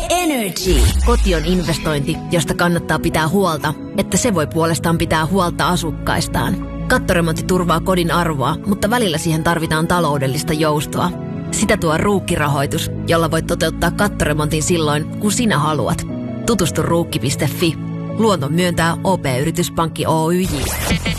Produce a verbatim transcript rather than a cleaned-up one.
Energy. Koti on investointi, josta kannattaa pitää huolta, että se voi puolestaan pitää huolta asukkaistaan. Kattoremontti turvaa kodin arvoa, mutta välillä siihen tarvitaan taloudellista joustoa. Sitä tuo Ruukki-rahoitus, jolla voit toteuttaa kattoremontin silloin, kun sinä haluat. Tutustu ruukki piste fi. Luoton myöntää O P-yrityspankki Oyj.